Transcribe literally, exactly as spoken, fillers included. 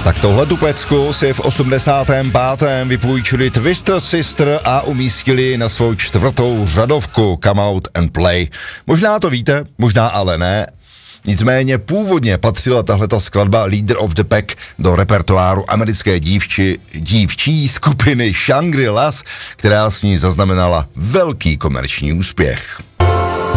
Tak tohletu pecku si v osmdesátém pátém vypůjčili Twisted Sister a umístili na svou čtvrtou řadovku Come Out and Play. Možná to víte, možná ale ne. Nicméně původně patřila tahleta skladba Leader of the Pack do repertoáru americké dívči, dívčí skupiny Shangri-Las, která s ní zaznamenala velký komerční úspěch.